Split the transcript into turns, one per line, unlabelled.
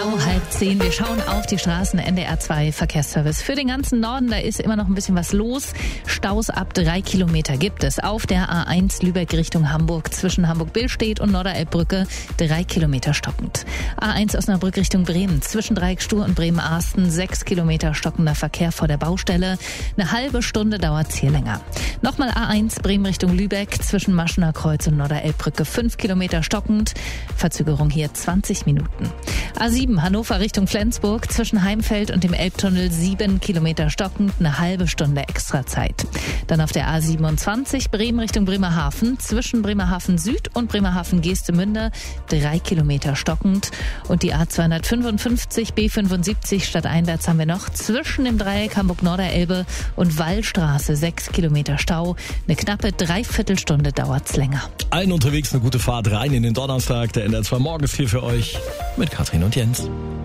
Genau, 9:30. Wir schauen auf die Straßen. NDR 2 Verkehrsservice. Für den ganzen Norden, da ist immer noch ein bisschen was los. Staus ab 3 Kilometer gibt es. Auf der A1 Lübeck Richtung Hamburg zwischen Hamburg-Billstedt und Norderelbbrücke 3 Kilometer stockend. A1 Osnabrück Richtung Bremen zwischen Dreieckstuhl und Bremen-Arsten 6 Kilometer stockender Verkehr vor der Baustelle. Eine halbe Stunde dauert's hier länger. Nochmal A1 Bremen Richtung Lübeck zwischen Maschener Kreuz und Norderelbbrücke 5 Kilometer stockend. Verzögerung hier 20 Minuten. A7 Hannover Richtung Flensburg zwischen Heimfeld und dem Elbtunnel 7 Kilometer stockend, eine halbe Stunde extra Zeit. Dann auf der A27 Bremen Richtung Bremerhaven zwischen Bremerhaven Süd und Bremerhaven Geestemünde 3 Kilometer stockend. Und die A255 B75 stadteinwärts haben wir noch zwischen dem Dreieck Hamburg-Norderelbe und Wallstraße 6 Kilometer Stau. Eine knappe Dreiviertelstunde dauert's länger.
Allen unterwegs eine gute Fahrt rein in den Donnerstag. Der NDR 2 Morgens hier für euch mit Katrin und Jens.